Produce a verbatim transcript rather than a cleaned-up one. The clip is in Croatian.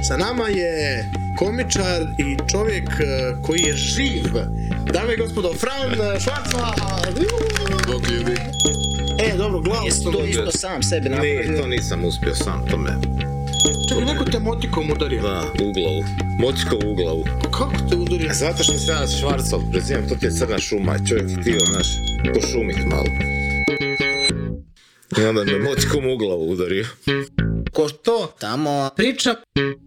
Sa nama je komičar i čovjek koji je živ. Dame i gospodo, Fran Švarcva! Bog ljudi. E, dobro, glavno Jesi sam to dobio. isto sam sebi Ne, napravio? to nisam uspio sam, to me... Čekaj, neko te motikom udario. Da, u glavu. Motikom u glavu. Pa kako te udario? Zato što se ja Švarcov prezivam, to ti je crna šuma, čovjek htio, znaš, pošumit malo. I onda me motikom u glavu udario. Ko to tamo priča